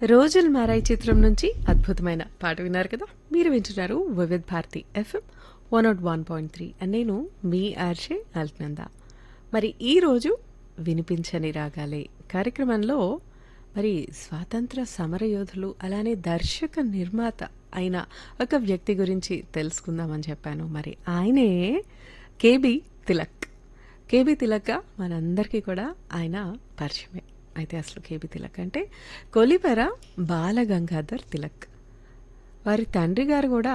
రోజులు మారాయి చిత్రం నుంచి అద్భుతమైన పాట విన్నారు కదా. మీరు వింటున్నారు వివిధ్ భారతి ఎఫ్ఎం 101.3 అండ్ నేను మీ ఆర్షే అల్నంద. మరి ఈరోజు వినిపించని రాగాలే కార్యక్రమంలో మరి స్వాతంత్ర సమరయోధులు అలానే దర్శక నిర్మాత అయిన ఒక వ్యక్తి గురించి తెలుసుకుందామని చెప్పాను. మరి ఆయనే కేబీ తిలక్. కేబీ తిలక్ మనందరికీ కూడా ఆయన పరిచయమే. అయితే అసలు కేబీ తిలక్ అంటే కొలిపెర బాలగంగాధర్ తిలక్. వారి తండ్రి గారు కూడా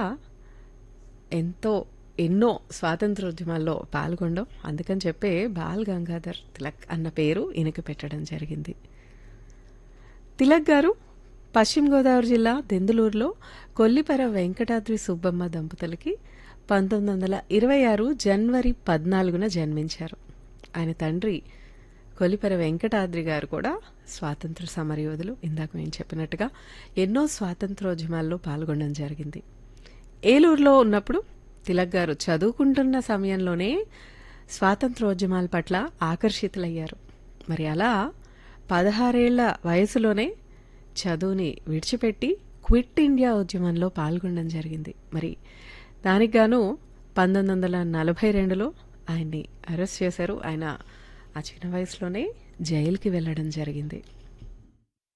ఎన్నో స్వాతంత్రోద్యమాల్లో పాల్గొనడం, అందుకని చెప్పే బాల్ గంగాధర్ తిలక్ అన్న పేరు ఈయనకి పెట్టడం జరిగింది. తిలక్ గారు పశ్చిమ గోదావరి జిల్లా దెందులూరులో కొల్లిపెర వెంకటాద్రి సుబ్బమ్మ దంపతులకి 1926 జనవరి 14న జన్మించారు. ఆయన తండ్రి కొలిపెర వెంకటాద్రి గారు కూడా స్వాతంత్ర సమరయోధులు. ఇందాక నేను చెప్పినట్టుగా ఎన్నో స్వాతంత్రోద్యమాల్లో పాల్గొనడం జరిగింది. ఏలూరులో ఉన్నప్పుడు తిలక్ గారు చదువుకుంటున్న సమయంలోనే స్వాతంత్రోద్యమాల పట్ల ఆకర్షితులయ్యారు. మరి అలా 16 ఏళ్ల వయసులోనే చదువుని విడిచిపెట్టి క్విట్ ఇండియా ఉద్యమంలో పాల్గొనడం జరిగింది. మరి దానికి గాను 1942లో ఆయన్ని అరెస్ట్ చేశారు. ఆయన ఆ చిన్న వయసులోనే జైలుకి వెళ్ళడం జరిగింది.